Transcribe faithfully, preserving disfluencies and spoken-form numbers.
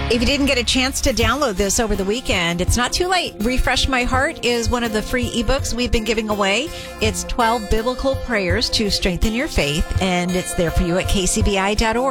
If you didn't get a chance to download this over the weekend, it's not too late. Refresh My Heart is one of the free ebooks we've been giving away. It's twelve biblical prayers to strengthen your faith, and it's there for you at k c b i dot org.